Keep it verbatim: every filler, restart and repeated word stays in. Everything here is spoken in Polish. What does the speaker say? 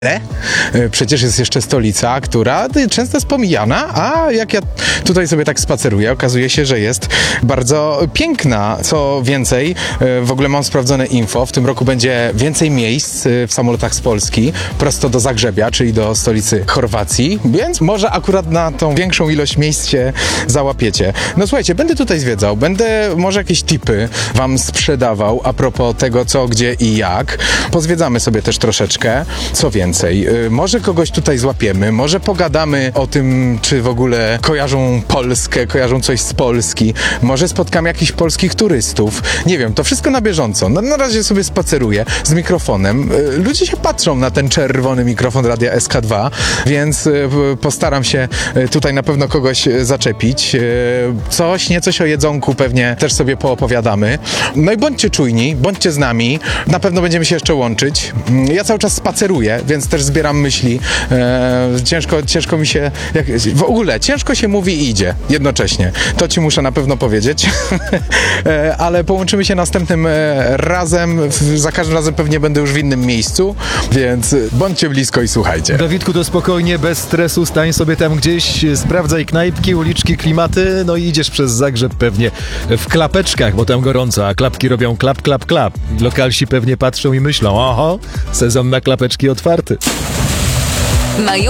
Przecież jest jeszcze stolica, która często jest pomijana, a jak ja tutaj sobie tak spaceruję, okazuje się, że jest bardzo piękna. Co więcej, w ogóle mam sprawdzone info, w tym roku będzie więcej miejsc w samolotach z Polski, prosto do Zagrzebia, czyli do stolicy Chorwacji, więc może akurat na tą większą ilość miejsc się załapiecie. No słuchajcie, będę tutaj zwiedzał, będę może jakieś tipy wam sprzedawał a propos tego, co, gdzie i jak. Pozwiedzamy sobie też troszeczkę. Co więcej, może kogoś tutaj złapiemy, może pogadamy o tym, czy w ogóle kojarzą Polskę, kojarzą coś z Polski, może spotkamy jakichś polskich turystów, nie wiem, to wszystko na bieżąco. No, na razie sobie spaceruję z mikrofonem, ludzie się patrzą na ten czerwony mikrofon Radia S K dwa, więc postaram się tutaj na pewno kogoś zaczepić, coś, niecoś o jedzonku pewnie też sobie poopowiadamy. No i bądźcie czujni, bądźcie z nami, na pewno będziemy się jeszcze łączyć. Ja cały czas spaceruję, więc też zbieram myśli. Eee, ciężko, ciężko mi się... Jak, w ogóle, ciężko się mówi i idzie jednocześnie. To ci muszę na pewno powiedzieć. eee, ale połączymy się następnym e, razem. W, za każdym razem pewnie będę już w innym miejscu, więc bądźcie blisko i słuchajcie. Dawidku, to spokojnie, bez stresu, stań sobie tam gdzieś, sprawdzaj knajpki, uliczki, klimaty, no i idziesz przez Zagrzeb pewnie w klapeczkach, bo tam gorąco, a klapki robią klap, klap, klap. Lokalsi pewnie patrzą i myślą, oho, sezon na klapeczki otwarty.